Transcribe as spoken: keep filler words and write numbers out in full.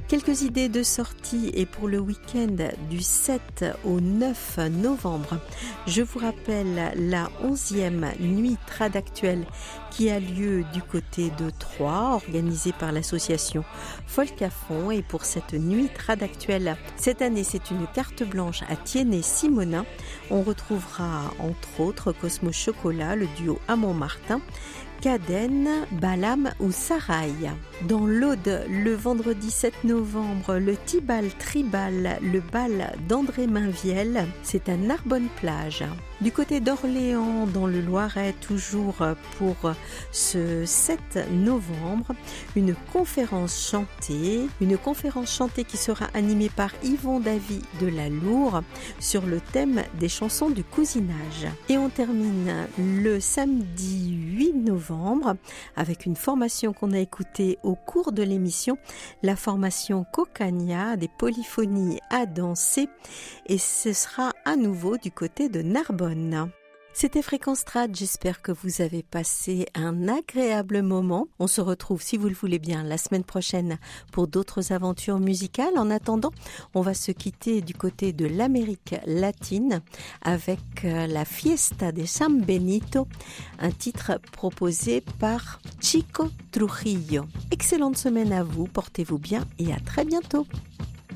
Quelques idées de sortie et pour le week-end du sept au neuf novembre. Je vous rappelle la onzième nuit trad actuelle qui a lieu du côté de Troyes, organisée par l'association Folk à Fond. Et pour cette nuit trad actuelle, cette année c'est une carte blanche à Thiennet-Simonin. On retrouvera entre autres Cosmo Chocolat, le duo à Montmartin, Caden, Balam ou Saraï. Dans l'Aude, le vendredi sept novembre, le Tibal Tribal, le bal d'André Mainviel, c'est à Narbonne-Plage. Du côté d'Orléans, dans le Loiret, toujours pour ce sept novembre, une conférence chantée, une conférence chantée qui sera animée par Yvon Davy de la Loure sur le thème des chansons du cousinage. Et on termine le samedi huit novembre avec une formation qu'on a écoutée au cours de l'émission, la formation Cocagna des polyphonies à danser, et ce sera à nouveau du côté de Narbonne. C'était Fréquence Trad, j'espère que vous avez passé un agréable moment. On se retrouve, si vous le voulez bien, la semaine prochaine pour d'autres aventures musicales. En attendant, on va se quitter du côté de l'Amérique latine avec la Fiesta de San Benito, un titre proposé par Chico Trujillo. Excellente semaine à vous, portez-vous bien et à très bientôt.